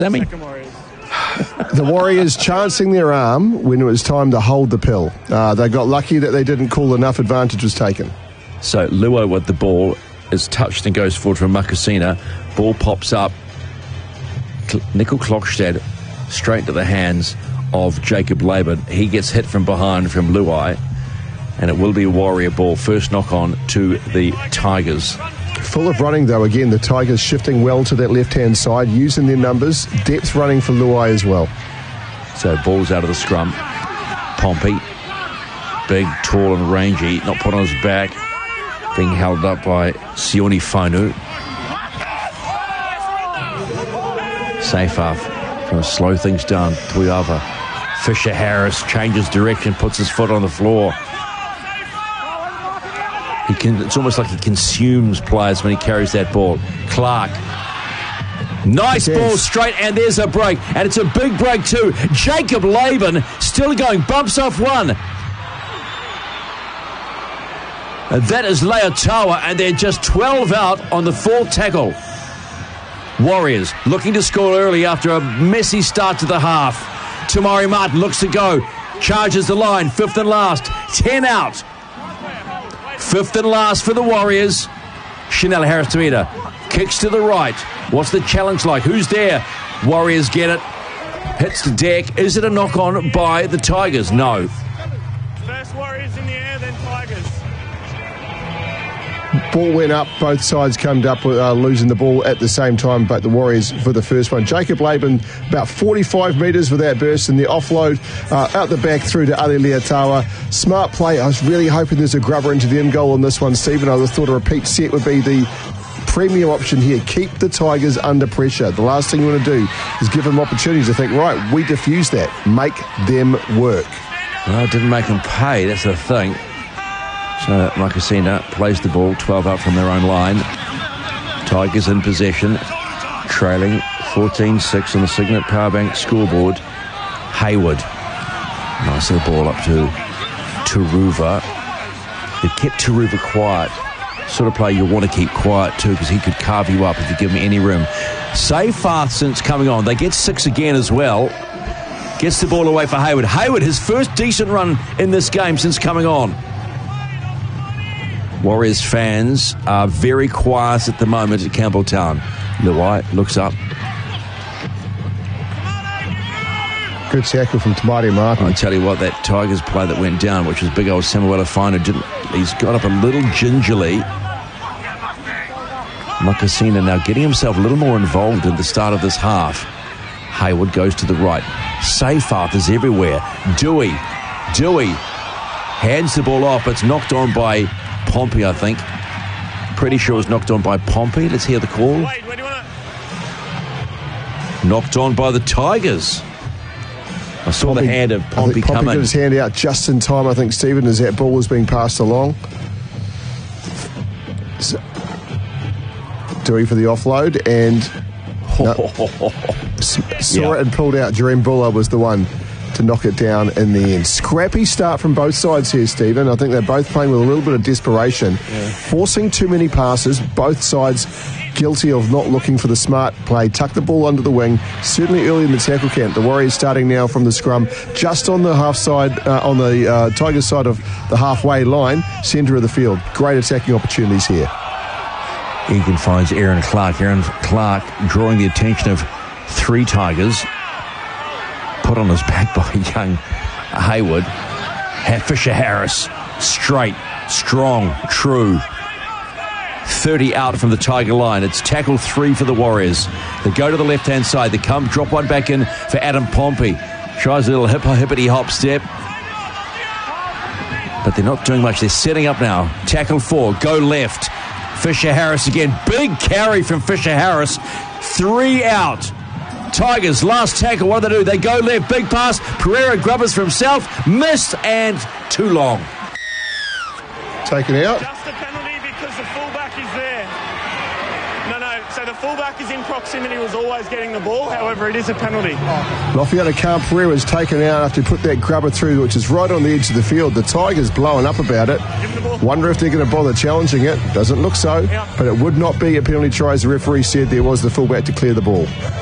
Sammy? The Warriors chancing their arm when it was time to hold the pill. They got lucky that they didn't call enough advantage was taken. So Luo with the ball is touched and goes forward from Makasina. Ball pops up. Nickel Klokstad straight to the hands of Jacob Laban. He gets hit from behind from Luai, and it will be a Warrior ball. First knock on to the Tigers. Full of running, though. Again, the Tigers shifting well to that left-hand side, using their numbers. Depth running for Luai as well. So ball's out of the scrum. Pompey, big, tall and rangy, not put on his back, being held up by Sione Fainu. Seyfarth trying to slow things down. Tuiava. Fisher Harris changes direction, puts his foot on the floor. It's almost like he consumes players when he carries that ball. Clark. Nice ball straight, and there's a break. And it's a big break too. Jacob Laban still going, bumps off one. And that is Leotawa, and they're just 12 out on the fourth tackle. Warriors looking to score early after a messy start to the half. Tamari Martin looks to go. Charges the line, fifth and last. 10 out. Fifth and last for the Warriors. Chanel Harris-Tamita kicks to the right. What's the challenge like? Who's there? Warriors get it. Hits the deck. Is it a knock-on by the Tigers? No. First Warriors in the air, then Tigers. Ball went up. Both sides come up losing the ball at the same time, but the Warriors for the first one. Jacob Laban about 45 metres with that burst, and the offload out the back through to Ali Leotawa. Smart play. I was really hoping there's a grubber into the end goal on this one, Stephen. I just thought a repeat set would be the premium option here. Keep the Tigers under pressure. The last thing you want to do is give them opportunities to think, right, we diffuse that. Make them work. Well, it didn't make them pay. That's the thing. So Makasina plays the ball 12 out from their own line. Tigers in possession, trailing 14-6 on the Signet Powerbank scoreboard. Hayward. Nice little ball up to Turuva. They kept Turuva quiet. Sort of player you want to keep quiet too, because he could carve you up if you give him any room. Seyfarth since coming on. They get 6 again as well. Gets the ball away for Hayward. Hayward, his first decent run in this game since coming on. Warriors fans are very quiet at the moment at Campbelltown. Luai looks up. Good tackle from Tamari Martin. I tell you what, that Tigers play that went down, which was big old Samuela Fainu, he's got up a little gingerly. Makasina now getting himself a little more involved in the start of this half. Hayward goes to the right. Seyfarth is everywhere. Dewey hands the ball off. It's knocked on by Pompey, I think. Pretty sure it was knocked on by Pompey. Let's hear the call. Wait, where do you want Knocked on by the Tigers. I saw the hand of Pompey come in. Pompey got his hand out just in time, I think, Stephen, as that ball was being passed along. Dewey for the offload, and saw it and pulled out. Jareen Buller was the one to knock it down in the end. Scrappy start from both sides here, Stephen. I think they're both playing with a little bit of desperation. Forcing too many passes. Both sides guilty of not looking for the smart play. Tuck the ball under the wing, certainly early in the tackle camp. The Warriors starting now from the scrum, just on the half side, on the Tigers side of the halfway line, centre of the field. Great attacking opportunities here. Egan finds Aaron Clark. Aaron Clark drawing the attention of 3 Tigers. Put on his back by young Hayward. Fisher Harris, straight, strong, true. 30 out from the Tiger line. It's tackle 3 for the Warriors. They go to the left-hand side. They come, drop one back in for Adam Pompey. Tries a little hippity-hop step. But they're not doing much. They're setting up now. Tackle 4, go left. Fisher Harris again. Big carry from Fisher Harris. 3 out. Tigers, last tackle. What do? They go left. Big pass. Pereira grubbers for himself. Missed and too long. Taken out. Just a penalty because the fullback is there. No. So the fullback is in proximity, was always getting the ball. However, it is a penalty. Lofiana Khan Pereira was taken out after he put that grubber through, which is right on the edge of the field. The Tigers blowing up about it. Wonder if they're going to bother challenging it. Doesn't look so. But it would not be a penalty try, as the referee said. There was the fullback to clear the ball.